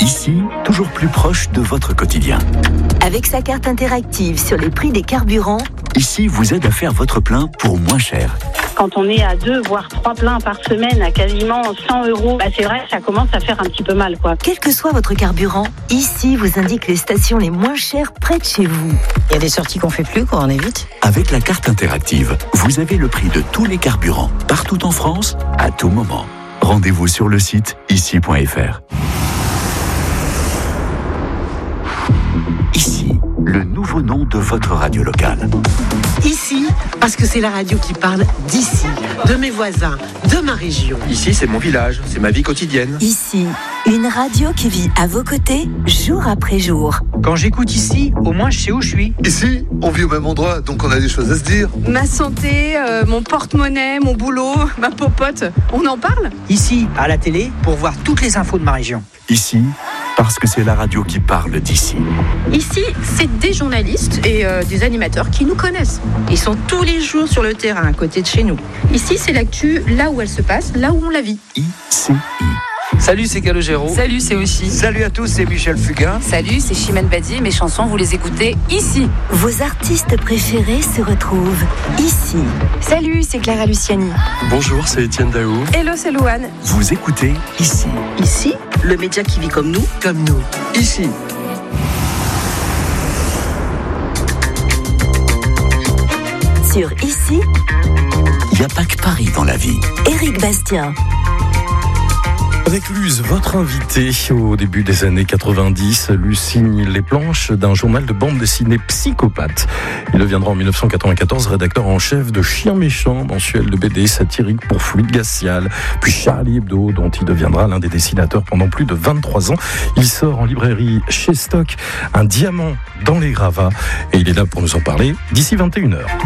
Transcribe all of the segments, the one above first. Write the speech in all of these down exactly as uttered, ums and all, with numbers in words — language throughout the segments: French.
Ici, toujours plus proche de votre quotidien. Avec sa carte interactive sur les prix des carburants, Ici vous aide à faire votre plein pour moins cher. Quand on est à deux, voire trois pleins par semaine à quasiment cent euros, bah c'est vrai, ça commence à faire un petit peu mal, quoi. quel que soit votre carburant, Ici vous indique les stations les moins chères près de chez vous. Il y a des sorties qu'on fait plus, quoi, on évite. Avec la carte interactive, vous avez le prix de tous les carburants, partout en France, à tout moment. Rendez-vous sur le site ici point f r. Ici, le nouveau nom de votre radio locale. Ici, parce que c'est la radio qui parle d'ici, de mes voisins, de ma région. Ici, c'est mon village, c'est ma vie quotidienne. Ici, une radio qui vit à vos côtés, jour après jour. Quand j'écoute ici, au moins je sais où je suis. Ici, on vit au même endroit, donc on a des choses à se dire. Ma santé, euh, mon porte-monnaie, mon boulot, ma popote, on en parle ? Ici, à la télé, pour voir toutes les infos de ma région. Ici, parce que c'est la radio qui parle d'ici. Ici, c'est des journalistes et euh, des animateurs qui nous connaissent. Ils sont tous les jours sur le terrain, à côté de chez nous. Ici, c'est l'actu, là où elle se passe, là où on la vit. I C I. Salut, c'est Calogero. Salut, c'est Aussi. Salut à tous, c'est Michel Fugain. Salut, c'est Chimène Badi. Mes chansons, vous les écoutez ici. Vos artistes préférés se retrouvent ici. Salut, c'est Clara Luciani. Bonjour, c'est Étienne Daou. Hello, c'est Louane. Vous écoutez ici. Ici, le média qui vit comme nous, comme nous. Ici. Sur Ici, il n'y a pas que Paris dans la vie. Éric Bastien. Avec Luz, votre invité au début des années quatre-vingt-dix, Luz signe les planches d'un journal de bande dessinée Psychopathe. Il deviendra en dix-neuf cent quatre-vingt-quatorze rédacteur en chef de Chien Méchant, mensuel de B D satirique pour Fluide Glacial, puis Charlie Hebdo, dont il deviendra l'un des dessinateurs pendant plus de vingt-trois ans. Il sort en librairie chez Stock un diamant dans les gravats et il est là pour nous en parler d'ici vingt et une heures.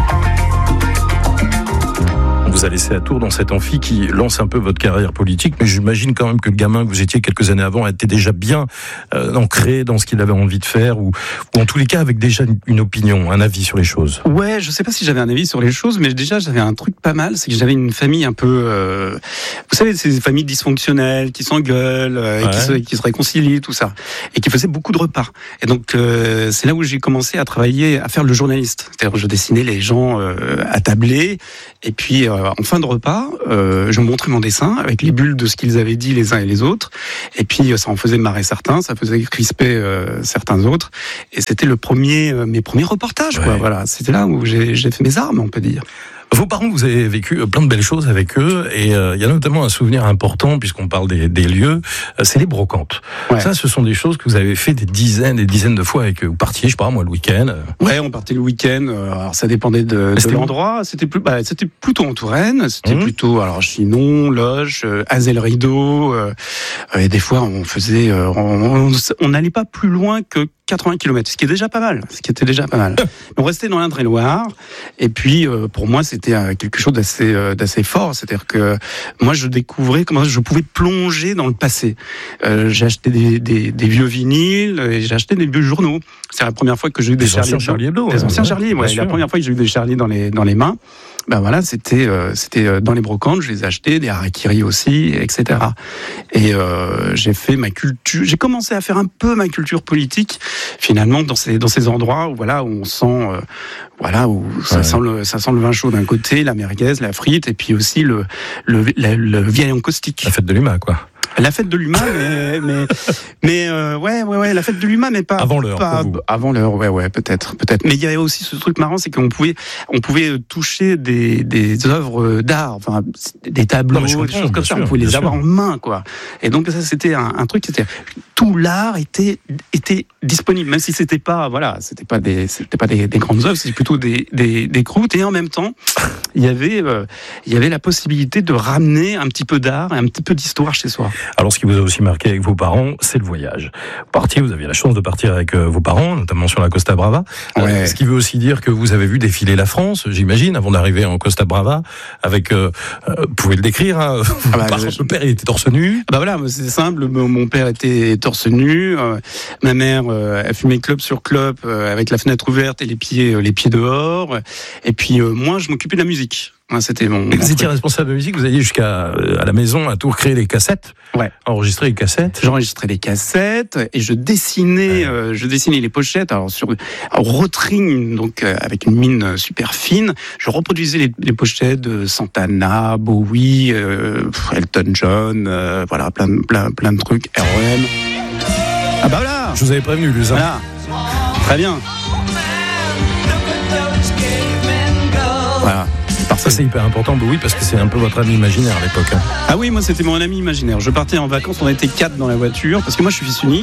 On vous a laissé à Tours dans cet amphi qui lance un peu votre carrière politique, mais j'imagine quand même que le gamin que vous étiez quelques années avant était déjà bien euh, ancré dans ce qu'il avait envie de faire, ou, ou en tous les cas avec déjà une, une opinion, un avis sur les choses. Ouais, je sais pas si j'avais un avis sur les choses, mais déjà j'avais un truc pas mal, c'est que j'avais une famille un peu, euh, vous savez, ces familles dysfonctionnelles qui s'engueulent, euh, ouais. et qui se, qui se réconcilient, tout ça, et qui faisaient beaucoup de repas. Et donc euh, c'est là où j'ai commencé à travailler, à faire le journaliste. C'est-à-dire je dessinais les gens euh, attablés, et puis euh, en fin de repas, euh, je montrais mon dessin avec les bulles de ce qu'ils avaient dit les uns et les autres. Et puis ça en faisait marrer certains, ça faisait crisper euh, certains autres. Et c'était le premier, euh, mes premiers reportages. Ouais. Quoi, voilà, c'était là où j'ai, j'ai fait mes armes, on peut dire. Vos parents, vous avez vécu plein de belles choses avec eux, et euh, il y a notamment un souvenir important, puisqu'on parle des, des lieux, euh, c'est les brocantes. Ouais. Ça, ce sont des choses que vous avez fait des dizaines et des dizaines de fois avec eux. Vous partiez, je sais pas, moi, le week-end. Ouais, on partait le week-end. Euh, alors, ça dépendait de, de l'endroit. C'était plus, bah, c'était plutôt en Touraine. C'était mmh. plutôt, alors, Chinon, Loches, euh, Azel-Rideau. Euh, et des fois, on faisait, euh, on n'allait pas plus loin que quatre-vingts kilomètres, ce qui est déjà pas mal, ce qui était déjà pas mal. On restait dans l'Indre-et-Loire, et puis euh, pour moi c'était euh, quelque chose d'assez euh, d'assez fort, c'est-à-dire que moi je découvrais comment je pouvais plonger dans le passé. Euh, j'ai acheté des, des, des vieux vinyles et j'ai acheté des vieux journaux. C'est la première fois que j'ai eu des, des Charlie, Charlie Hebdo, des ouais, anciens ouais, Charlie. Ouais, la première fois que j'ai eu des Charlie dans les dans les mains. Ben voilà, c'était euh, c'était dans les brocantes, je les ai achetés, des harakiri aussi, et cetera. Et euh, j'ai fait ma culture, j'ai commencé à faire un peu ma culture politique finalement dans ces dans ces endroits où voilà où on sent euh, voilà où ça ouais. sent le ça sent le vin chaud d'un côté, la merguez, la frite, et puis aussi le le le, le vieil encaustique. La fête de l'Huma, quoi. La fête de l'Huma, mais mais mais euh, ouais ouais ouais la fête de l'Huma, mais pas avant l'heure. Pas, avant l'heure, ouais ouais peut-être peut-être. Mais il y avait aussi ce truc marrant, c'est qu'on pouvait on pouvait toucher des des œuvres d'art, enfin des tableaux, non, des choses comme ça. Sûr, on pouvait les sûr. avoir en main, quoi. Et donc ça c'était un, un truc, c'était tout l'art était était disponible, même si c'était pas voilà c'était pas des c'était pas des, des grandes œuvres, c'était plutôt des des des croûtes, et en même temps il y avait euh, il y avait la possibilité de ramener un petit peu d'art et un petit peu d'histoire chez soi. Alors, ce qui vous a aussi marqué avec vos parents, c'est le voyage. Vous partiez, vous aviez la chance de partir avec euh, vos parents, notamment sur la Costa Brava. Ouais. Euh, ce qui veut aussi dire que vous avez vu défiler la France, j'imagine, avant d'arriver en Costa Brava, avec, euh, euh, vous pouvez le décrire, hein, ah bah, par contre, le père, il était torse nu. Bah voilà, c'est simple, mon père était torse nu, euh, ma mère, euh, elle fumait clope sur clope, euh, avec la fenêtre ouverte et les pieds, euh, les pieds dehors, et puis euh, moi, je m'occupais de la musique. Moi, c'était mon. Et vous étiez responsable de musique, vous alliez jusqu'à à la maison à tout recréer les cassettes. Ouais. Enregistrer les cassettes. J'enregistrais les cassettes et je dessinais, ouais. euh, je dessinais les pochettes. Alors sur en rotring, donc euh, avec une mine super fine, je reproduisais les, les pochettes de Santana, Bowie, euh, Elton John, euh, voilà, plein, plein, plein de trucs. R E M. Ah bah voilà. Je vous avais prévenu, Luz. Voilà. Très bien. Voilà. Ça c'est hyper important, bah oui, parce que c'est un peu votre ami imaginaire à l'époque. Hein. Ah oui, moi c'était mon ami imaginaire. Je partais en vacances, on était quatre dans la voiture, parce que moi je suis fils unique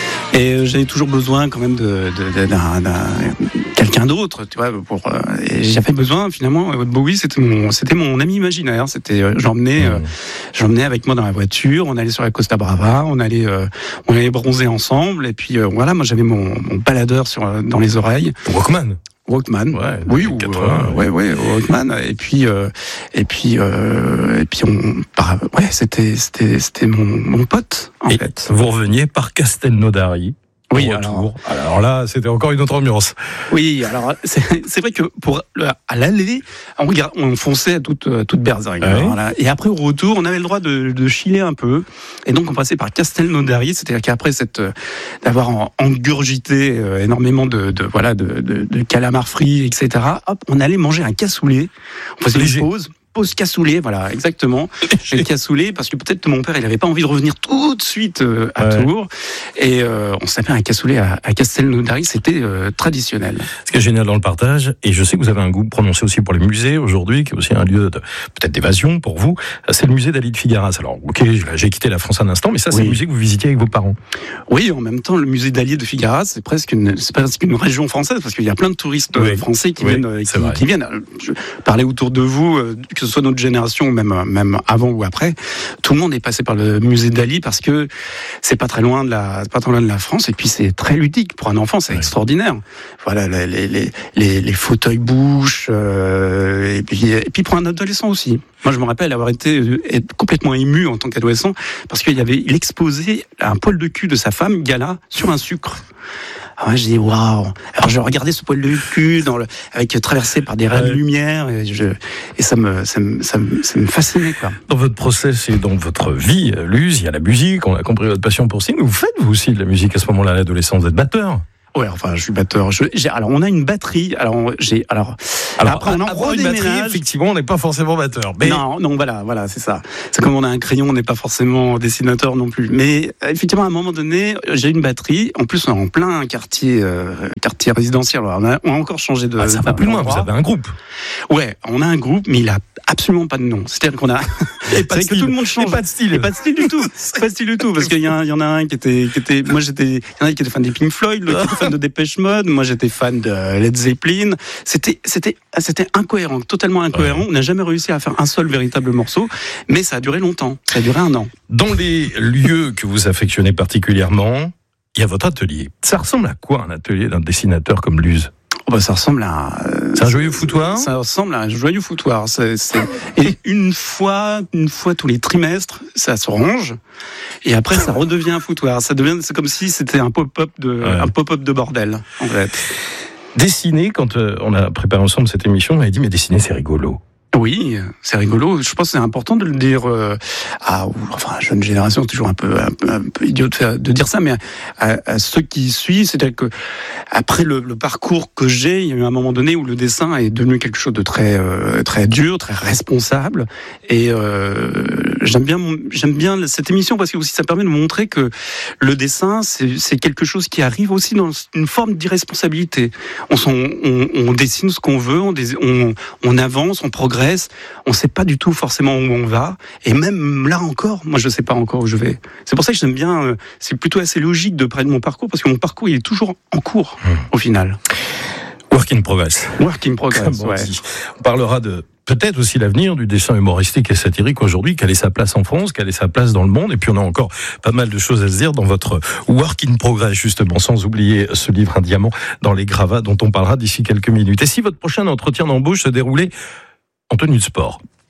et j'avais toujours besoin quand même de, de, de d'un, d'un quelqu'un d'autre, tu vois. Pour euh, et j'avais besoin finalement. Bowie c'était mon c'était mon ami imaginaire. C'était euh, j'emmenais mmh. euh, j'emmenais avec moi dans la voiture. On allait sur la Costa Brava, on allait euh, on allait bronzer ensemble et puis euh, voilà, moi j'avais mon, mon baladeur sur dans les oreilles. Walkman. Walkman, ouais, oui, ou, euh, ouais, ouais, Walkman, et puis, euh, et puis, euh, et puis, on, bah, ouais, c'était, c'était, c'était mon, mon pote, en et fait. Vous reveniez par Castelnaudary. Oui, retour. Alors, alors là, c'était encore une autre ambiance. Oui, alors c'est, c'est vrai que pour à l'aller, on regarde, on fonçait à toute à toute berzingue. Ah oui. Voilà. Et après au retour, on avait le droit de, de chiller un peu. Et donc on passait par Castelnaudary, c'est-à-dire qu'après cette d'avoir engurgité énormément de, de voilà de, de, de calamars frits, et cetera. Hop, on allait manger un cassoulet. On faisait une pause. Pause cassoulet, voilà, exactement. J'ai le cassoulet parce que peut-être que mon père, il n'avait pas envie de revenir tout de suite euh, à ouais. Tours. Et euh, on s'appelait un cassoulet à, à Castelnaudary, c'était euh, traditionnel. Ce qui est génial dans le partage, et je sais que vous avez un goût prononcé aussi pour les musées aujourd'hui, qui est aussi un lieu de peut-être d'évasion pour vous, c'est le musée d'Ali de Figueras. Alors, ok, j'ai quitté la France un instant, mais ça, c'est oui. le musée que vous visitiez avec vos parents. Oui, en même temps, le musée d'Ali de Figueras, c'est presque une, c'est presque une région française, parce qu'il y a plein de touristes oui. français qui, oui, viennent, qui, qui viennent je, parler autour de vous, que ce soit notre génération ou même, même avant ou après. Tout le monde est passé par le musée d'Ali parce que c'est pas très loin de la, pas très loin de la France, et puis c'est très ludique pour un enfant, c'est oui. extraordinaire. Voilà, les, les, les, les fauteuils bouches, euh, et puis, et puis pour un adolescent aussi. Moi, je me rappelle avoir été être complètement ému en tant qu'adolescent parce qu'il y avait, il exposait un poil de cul de sa femme, Gala, sur un sucre. Alors je dis waouh. Alors je regardais ce poil de cul dans le, avec traversé par des raies de lumière et, je, et ça me ça me, ça me ça me fascinait quoi. Dans votre process et dans votre vie, Luz, il y a la musique. On a compris votre passion pour ça. Mais vous faites vous aussi de la musique à ce moment-là à l'adolescence, vous êtes batteur. Ouais, enfin, je suis batteur. Je, j'ai, alors, on a une batterie. Alors, j'ai, alors, alors après, on après une batterie, effectivement, on n'est pas forcément batteur. Mais... Non, non, voilà, voilà, c'est ça. C'est comme on a un crayon, on n'est pas forcément dessinateur non plus. Mais effectivement, à un moment donné, j'ai une batterie. En plus, on est en plein quartier, euh, quartier résidentiel. Alors, on, a, on a encore changé de. Ah, ça va plus loin. Vous avez un groupe. Ouais, on a un groupe, mais il a absolument pas de nom. C'est-à-dire qu'on a. Et pas de style. Que tout le monde change. Et pas de style. Et pas de style du tout. Pas de style du tout, parce qu'il y, a, il y en a un qui était, qui était. Moi, j'étais. Il y en a un qui était fan des Pink Floyd, l'autre qui était fan de Dépêche Mode. Moi, j'étais fan de Led Zeppelin. C'était, c'était, c'était incohérent, totalement incohérent. Ouais. On n'a jamais réussi à faire un seul véritable morceau, mais ça a duré longtemps. Ça a duré un an. Dans les lieux que vous affectionnez particulièrement, il y a votre atelier. Ça ressemble à quoi un atelier d'un dessinateur comme Luz ? Oh bah ça ressemble à. Euh, c'est un joyeux foutoir. Ça ressemble à un joyeux foutoir. C'est, c'est... Et une fois, une fois tous les trimestres, ça se range. Et après, ça redevient un foutoir. Ça devient, c'est comme si c'était un pop-up de, ouais. un pop-up de bordel, en fait. Dessiner, quand euh, on a préparé ensemble cette émission, on avait dit mais dessiner c'est rigolo. Oui, c'est rigolo. Je pense que c'est important de le dire euh, à, enfin, la jeune génération, c'est toujours un peu, un peu, un peu idiot de, faire, de dire ça, mais à, à ceux qui suivent, c'est-à-dire que après le, le parcours que j'ai, il y a eu un moment donné où le dessin est devenu quelque chose de très, euh, très dur, très responsable. Et euh, j'aime bien, j'aime bien cette émission parce que aussi ça permet de montrer que le dessin, c'est, c'est quelque chose qui arrive aussi dans une forme d'irresponsabilité. On, on, on dessine ce qu'on veut, on, on, on avance, on progresse. On ne sait pas du tout forcément où on va, et même là encore, moi je ne sais pas encore où je vais. C'est pour ça que j'aime bien, euh, c'est plutôt assez logique de parler de mon parcours, parce que mon parcours il est toujours en cours, mmh. au final. Work in progress. Work in progress, on ouais. Dit. On parlera de peut-être aussi l'avenir du dessin humoristique et satirique aujourd'hui, quelle est sa place en France, quelle est sa place dans le monde, et puis on a encore pas mal de choses à se dire dans votre Work in Progress, justement, sans oublier ce livre Un diamant dans les gravats, dont on parlera d'ici quelques minutes. Et si votre prochain entretien d'embauche se déroulait en tenue de sport,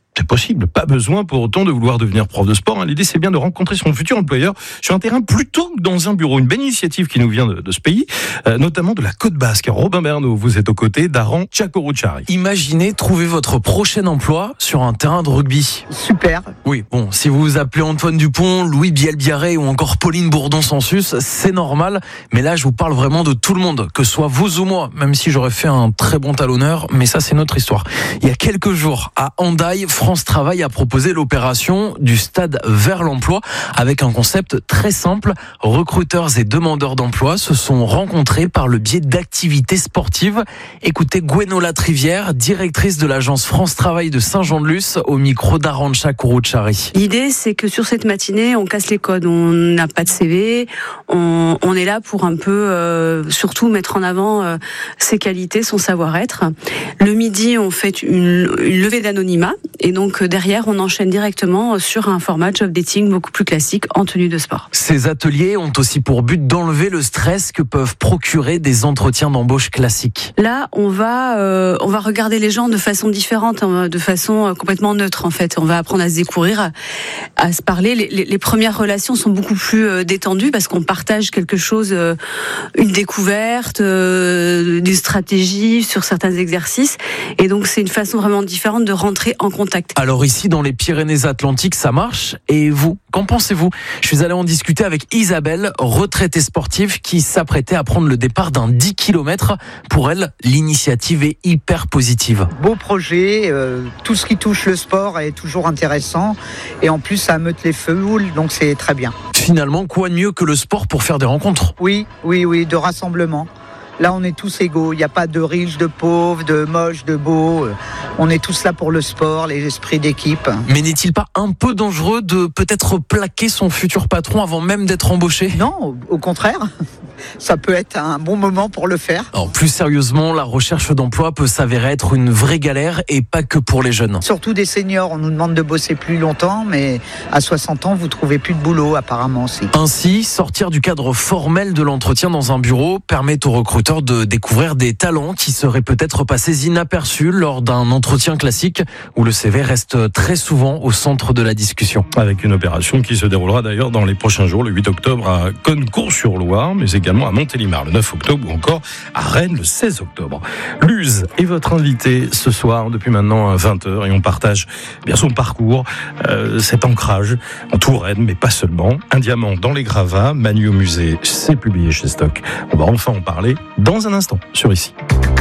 C'est possible, pas besoin pour autant de vouloir devenir prof de sport. L'idée, c'est bien de rencontrer son futur employeur sur un terrain plutôt que dans un bureau. Une belle initiative qui nous vient de, de ce pays, euh, notamment de la Côte Basque. Robin Bernot, vous êtes aux côtés d'Aran Chakorouchari. Imaginez trouver votre prochain emploi sur un terrain de rugby. Super. Oui, bon, si vous vous appelez Antoine Dupont, Louis Bielbiarré ou encore Pauline Bourdon-Sansus, c'est normal. Mais là, je vous parle vraiment de tout le monde, que ce soit vous ou moi, même si j'aurais fait un très bon talonneur, mais ça, c'est notre histoire. Il y a quelques jours, à Hendaye, France Travail a proposé l'opération du stade vers l'emploi avec un concept très simple. Recruteurs et demandeurs d'emploi se sont rencontrés par le biais d'activités sportives. Écoutez Gwenola Trivière, directrice de l'agence France Travail de Saint-Jean-de-Luz, au micro d'Arantxa Kuruchari. L'idée, c'est que sur cette matinée, on casse les codes. On n'a pas de C V. On, on est là pour un peu, euh, surtout mettre en avant euh, ses qualités, son savoir-être. Le midi, on fait une, une levée d'anonymat. Et donc, derrière, on enchaîne directement sur un format job dating beaucoup plus classique en tenue de sport. Ces ateliers ont aussi pour but d'enlever le stress que peuvent procurer des entretiens d'embauche classiques. Là, on va, euh, on va regarder les gens de façon différente, de façon complètement neutre en fait. On va apprendre à se découvrir, à, à se parler. Les, les, les premières relations sont beaucoup plus euh, détendues parce qu'on partage quelque chose, euh, une découverte, euh, des stratégies sur certains exercices. Et donc, c'est une façon vraiment différente de rentrer en contact. Alors ici, dans les Pyrénées-Atlantiques, ça marche. Et vous, qu'en pensez-vous ? Je suis allé en discuter avec Isabelle, retraitée sportive, qui s'apprêtait à prendre le départ d'un dix kilomètres. Pour elle, l'initiative est hyper positive. Beau projet, euh, tout ce qui touche le sport est toujours intéressant. Et en plus, ça meute les foules, donc c'est très bien. Finalement, quoi de mieux que le sport pour faire des rencontres ? Oui, oui, oui, de rassemblement. Là, on est tous égaux. Il n'y a pas de riches, de pauvres, de moches, de beaux. On est tous là pour le sport, les esprits d'équipe. Mais n'est-il pas un peu dangereux de peut-être plaquer son futur patron avant même d'être embauché ? Non, au contraire. Ça peut être un bon moment pour le faire. Alors, plus sérieusement, la recherche d'emploi peut s'avérer être une vraie galère et pas que pour les jeunes. Surtout des seniors. On nous demande de bosser plus longtemps, mais à soixante ans, vous trouvez plus de boulot apparemment aussi. Ainsi, sortir du cadre formel de l'entretien dans un bureau permet aux recruteurs de découvrir des talents qui seraient peut-être passés inaperçus lors d'un entretien classique où le C V reste très souvent au centre de la discussion. Avec une opération qui se déroulera d'ailleurs dans les prochains jours, le huit octobre à Concours-sur-Loire, mais également à Montélimar le neuf octobre ou encore à Rennes le seize octobre. Luz est votre invité ce soir depuis maintenant vingt heures et on partage bien son parcours, euh, cet ancrage en Touraine, mais pas seulement. Un diamant dans les gravats, Manu au musée, c'est publié chez Stock. On va enfin en parler dans un instant sur Ici.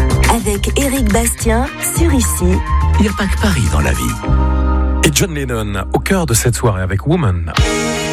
Avec Éric Bastien sur Ici. Il n'y a pas que Paris dans la vie. Et John Lennon au cœur de cette soirée avec Woman.